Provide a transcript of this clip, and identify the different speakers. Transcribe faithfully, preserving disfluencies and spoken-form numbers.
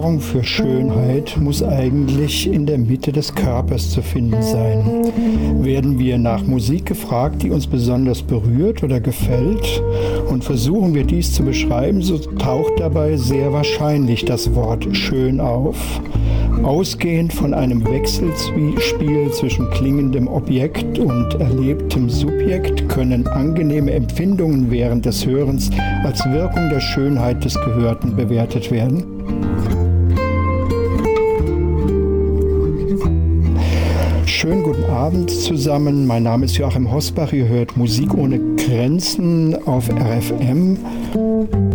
Speaker 1: Für Schönheit muss eigentlich in der Mitte des Körpers zu finden sein. Werden wir nach Musik gefragt, die uns besonders berührt oder gefällt, und versuchen wir dies zu beschreiben, so taucht dabei sehr wahrscheinlich das Wort schön auf. Ausgehend von einem Wechselspiel zwischen klingendem Objekt und erlebtem Subjekt können angenehme Empfindungen während des Hörens als Wirkung der Schönheit des Gehörten bewertet werden. Schönen guten Abend zusammen. Mein Name ist Joachim Hosbach. Ihr hört Musik ohne Grenzen auf R F M.